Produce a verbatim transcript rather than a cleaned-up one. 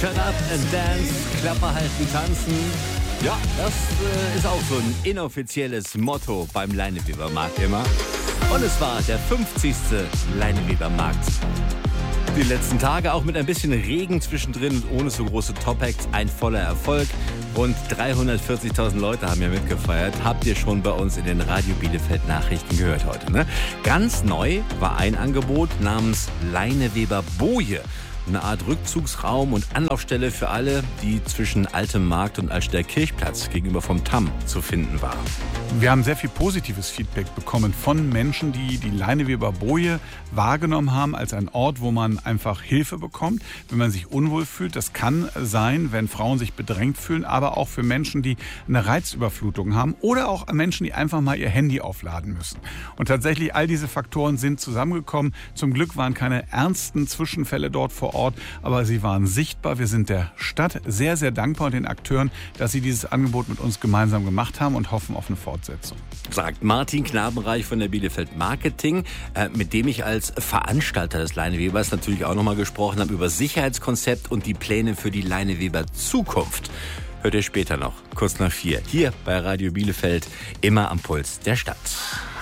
Shut up and dance, Klappe halten, tanzen. Ja, das äh, ist auch so ein inoffizielles Motto beim Leinewebermarkt immer. Und es war der fünfzigste Leinewebermarkt. Die letzten Tage auch mit ein bisschen Regen zwischendrin und ohne so große Top-Acts ein voller Erfolg. Rund dreihundertvierzigtausend Leute haben ja mitgefeiert. Habt ihr schon bei uns in den Radio Bielefeld Nachrichten gehört heute, ne? Ganz neu war ein Angebot namens Leineweber Boje. Eine Art Rückzugsraum und Anlaufstelle für alle, die zwischen Altem Markt und Altstädter Kirchplatz gegenüber vom Tamm zu finden war. Wir haben sehr viel positives Feedback bekommen von Menschen, die die Leineweber Boje wahrgenommen haben als einen Ort, wo man einfach Hilfe bekommt, wenn man sich unwohl fühlt. Das kann sein, wenn Frauen sich bedrängt fühlen, aber auch für Menschen, die eine Reizüberflutung haben oder auch Menschen, die einfach mal ihr Handy aufladen müssen. Und tatsächlich, all diese Faktoren sind zusammengekommen. Zum Glück waren keine ernsten Zwischenfälle dort vor Ort, aber sie waren sichtbar. Wir sind der Stadt sehr, sehr dankbar und den Akteuren, dass sie dieses Angebot mit uns gemeinsam gemacht haben und hoffen auf eine Fortsetzung. Sagt Martin Knabenreich von der Bielefeld Marketing, äh, mit dem ich als Veranstalter des Leinewebers natürlich auch nochmal gesprochen habe über Sicherheitskonzept und die Pläne für die Leineweber Zukunft. Hört ihr später noch, kurz nach vier, hier bei Radio Bielefeld, immer am Puls der Stadt.